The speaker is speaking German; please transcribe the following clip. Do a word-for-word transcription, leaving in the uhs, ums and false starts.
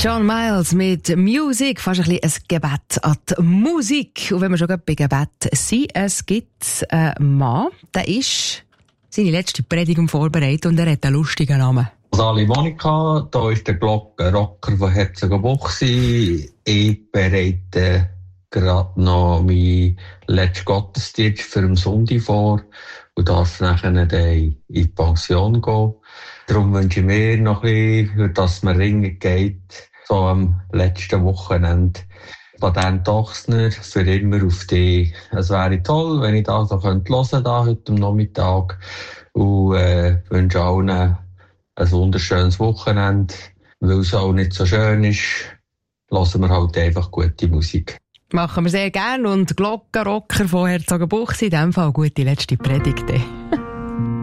John Miles mit Musik, fast ein bisschen ein Gebet an die Musik. Und wenn wir schon gerade bei Gebet sind, es gibt einen Mann, der ist seine letzte Predigt vorbereitet und er hat einen lustigen Namen. Sali Monika, da ist der Glockenrocker von Herzogenbuchsee. Ich bereite gerade noch meinen letzten Gottesdienst für den Sonntag vor und darf nachher dann in die Pension gehen. Darum wünsche ich mir noch ein bisschen, dass man ringen geht, so am letzten Wochenende. Patent Dochsner für immer auf dich. Es wäre toll, wenn ich das noch hören könnte, da heute am Nachmittag. Und äh, wünsche allen ein wunderschönes Wochenende. Weil es auch nicht so schön ist, hören wir halt einfach gute Musik. Machen wir sehr gerne. Und Glockenrocker von Herzogenbuchsee, in diesem Fall gute letzte Predigt.